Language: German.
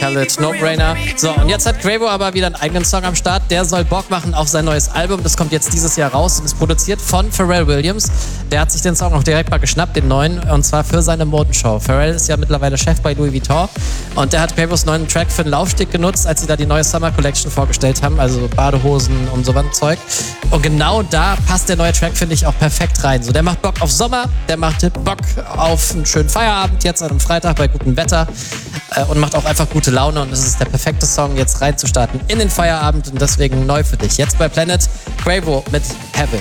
Khaled, No Brainer. So, und jetzt hat Quavo aber wieder einen eigenen Song am Start. Der soll Bock machen auf sein neues Album. Das kommt jetzt dieses Jahr raus und ist produziert von Pharrell Williams. Der hat sich den Song auch direkt mal geschnappt, den neuen, und zwar für seine Modenshow. Pharrell ist ja mittlerweile Chef bei Louis Vuitton und der hat Quavos neuen Track für den Laufsteg genutzt, als sie da die neue Summer Collection vorgestellt haben, also Badehosen und so was Zeug. Und genau da passt der neue Track, finde ich, auch perfekt rein. So, der macht Bock auf Sommer, der macht Bock auf einen schönen Feierabend jetzt an einem Freitag bei gutem Wetter und macht auch einfach gute Laune, und es ist der perfekte Song, jetzt reinzustarten in den Feierabend, und deswegen neu für dich. Jetzt bei Planet, Quavo mit Heaven.